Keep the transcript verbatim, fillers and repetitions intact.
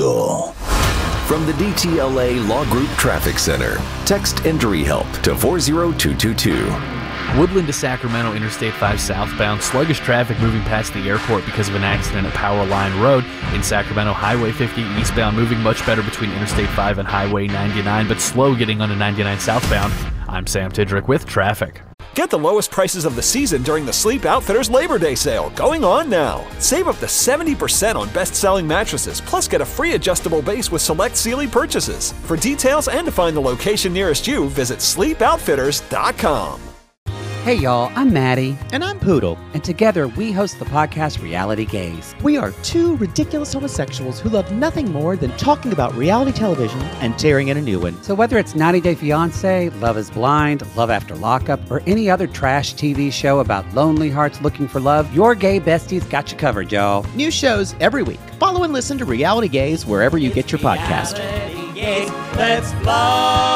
legal. From the D T L A Law Group Traffic Center, text Injury Help to four zero two two two. Woodland to Sacramento Interstate five southbound. Sluggish traffic moving past the airport because of an accident at Power Line Road. In Sacramento, Highway fifty eastbound moving much better between Interstate five and Highway ninety-nine, but slow getting onto ninety-nine southbound. I'm Sam Tidrick with traffic. Get the lowest prices of the season during the Sleep Outfitters Labor Day sale, going on now. Save up to seventy percent on best-selling mattresses, plus get a free adjustable base with select Sealy purchases. For details and to find the location nearest you, visit sleep outfitters dot com. Hey y'all, I'm Maddie. And I'm Poodle. And together we host the podcast Reality Gaze. We are two ridiculous homosexuals who love nothing more than talking about reality television and tearing in a new one. So whether it's ninety day fiancé, Love is Blind, Love After Lockup, or any other trash T V show about lonely hearts looking for love, your gay besties got you covered, y'all. New shows every week. Follow and listen to Reality Gaze wherever you get your podcast. Reality Gaze, let's fly.